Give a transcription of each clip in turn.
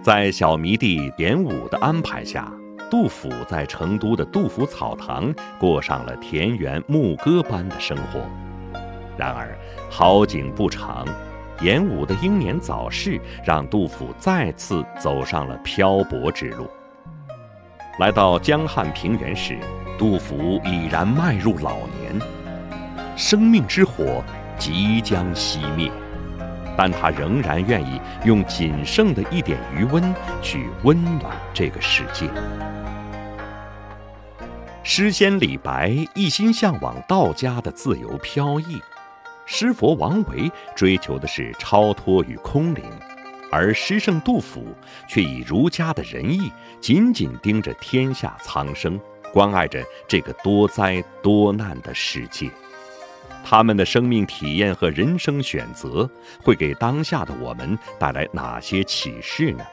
在小迷弟典武的安排下，杜甫在成都的杜甫草堂过上了田园牧歌般的生活。然而好景不长，典武的英年早逝让杜甫再次走上了漂泊之路。来到江汉平原时，杜甫已然迈入老年，生命之火即将熄灭，但他仍然愿意用仅剩的一点余温去温暖这个世界。诗仙李白一心向往道家的自由飘逸，诗佛王维追求的是超脱与空灵，而诗圣杜甫却以儒家的仁义紧紧盯着天下苍生，关爱着这个多灾多难的世界。他们的生命体验和人生选择会给当下的我们带来哪些启示呢？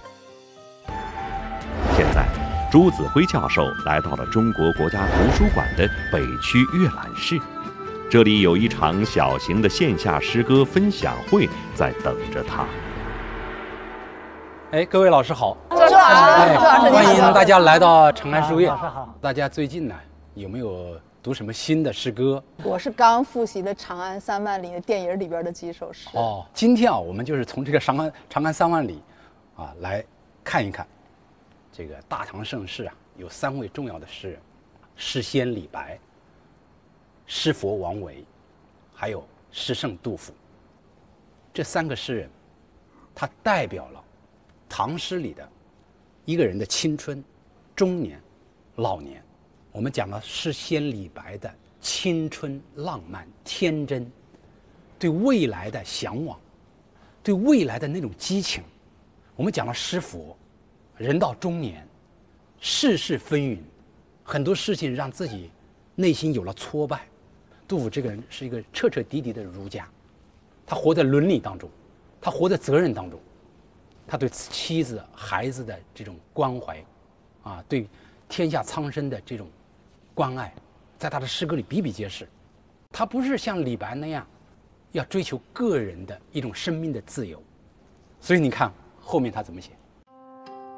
现在朱子辉教授来到了中国国家图书馆的北区阅览室，这里有一场小型的线下诗歌分享会在等着他。 各位老师好， 朱老师， 欢迎大家来到长安书院。 老师好。 大家最近呢有没有读什么新的诗歌？ 我是刚复习了《长安三万里》的电影里边的几首诗。 今天我们就是从这个长安三万里来看一看这个大唐盛世有3位重要的诗人：诗仙李白、诗佛王维，还有诗圣杜甫。这3个诗人，他代表了唐诗里的一个人的青春、中年、老年。我们讲了诗仙李白的青春、浪漫、天真，对未来的向往，对未来的那种激情。我们讲了诗佛，人到中年，世事纷纭，很多事情让自己内心有了挫败。杜甫这个人是一个彻彻底底的儒家，他活在伦理当中，他活在责任当中，他对妻子孩子的这种关怀对天下苍生的这种关爱，在他的诗歌里比比皆是。他不是像李白那样要追求个人的一种生命的自由，所以你看后面他怎么写：